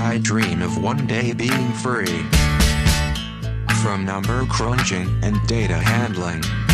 I dream of one day being free from number crunching and data handling.